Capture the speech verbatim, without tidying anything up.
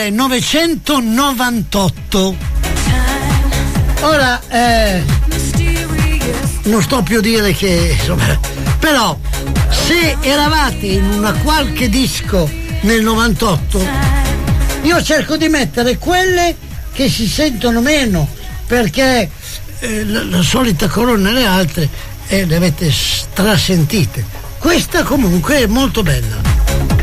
millenovecentonovantotto. Ora eh, non sto più a dire che insomma, però se eravate in una qualche disco nel novantotto, io cerco di mettere quelle che si sentono meno, perché eh, la, la solita colonna e le altre eh, le avete strasentite. Questa comunque è molto bella.